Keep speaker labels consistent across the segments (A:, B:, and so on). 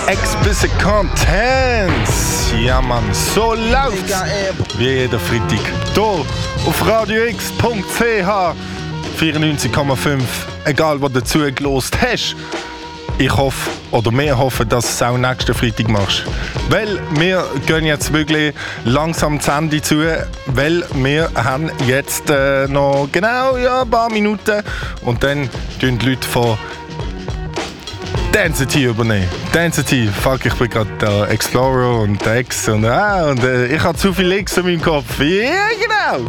A: Explicit Contents. Ja, Mann, so laut wie jeder Freitag. Hier auf radiox.ch 94,5. Egal, was du dazu gelost hast. Ich hoffe, oder wir hoffen, dass du es auch nächsten Freitag machst. Weil wir gehen jetzt wirklich langsam das Ende zu, weil wir haben jetzt noch genau ein paar Minuten und dann tun die Leute von Density übernehmen. Density, fuck, ich bin gerade der Explorer und der X und ich habe zu viel X in meinem Kopf. Ja, genau.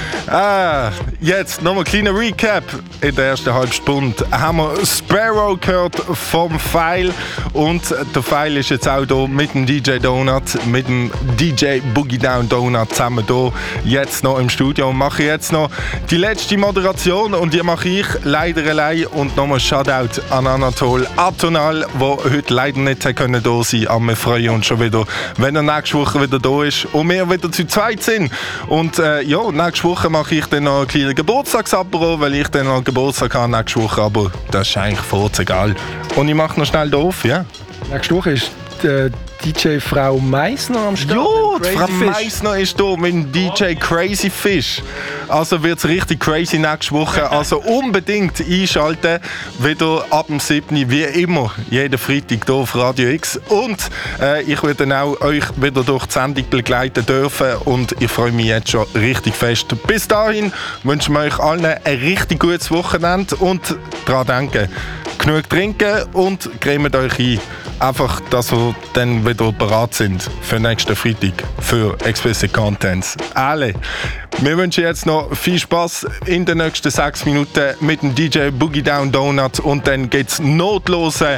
A: Jetzt nochmal ein kleiner Recap. In der ersten halben Stunde haben wir Sparrow gehört vom File und der File ist jetzt auch hier mit dem DJ Donut, mit dem DJ Boogie Down Donut zusammen hier jetzt noch im Studio und mache jetzt noch die letzte Moderation und die mache ich leider allein und nochmal Shoutout an Anatol Atonal, der heute leider nicht da sein konnte, aber wir freuen uns schon wieder, wenn er nächste Woche wieder da ist und wir wieder zu zweit sind. Und nächste Woche mache ich dann noch einen kleinen Geburtstagsapero, weil ich dann noch Geburtstag habe nächste Woche, aber das ist eigentlich furz egal. Und ich mache noch schnell da auf, ja?
B: Nächste Woche ist DJ Frau Meissner am Start.
A: Jo, die Frau Meissner ist hier mit dem DJ Crazy Fish. Also wird es richtig crazy nächste Woche. Also unbedingt einschalten. Wieder ab dem 7. wie immer. Jeden Freitag hier auf Radio X. Und ich werde dann auch euch wieder durch die Sendung begleiten dürfen. Und ich freue mich jetzt schon richtig fest. Bis dahin wünschen wir euch allen ein richtig gutes Wochenende. Und daran denken, genug trinken und cremet euch ein. Einfach, dass wir dann wieder bereit sind für nächsten Freitag für Explicit Contents. Alle. Wir wünschen jetzt noch viel Spaß in den nächsten 6 Minuten mit dem DJ Boogie Down Donut und dann geht's notlose,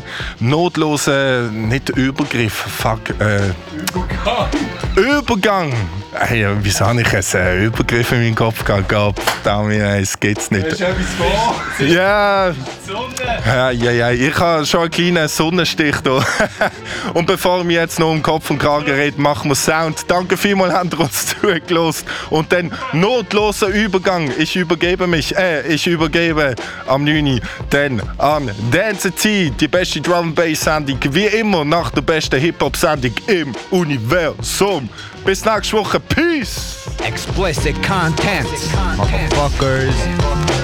A: nicht Übergriff, fuck, Übergang. Hey, wieso habe ich jetzt einen Übergriff in meinen Kopf gehabt? Es geht's nicht.
C: Hast du etwas vor?
A: Ja.
C: Sonne.
A: Ja, ich habe schon einen kleinen Sonnenstich hier. Und bevor wir jetzt noch um Kopf und Kragen reden, machen wir Sound. Danke vielmals, habt ihr uns zugelassen. Und dann notloser Übergang. Ich übergebe am 9. dann an Density, die beste Drum-Bass-Sendung, wie immer nach der besten Hip-Hop-Sendung im Universum. Bis nächste Woche. Peace!
D: Explicit content, motherfuckers.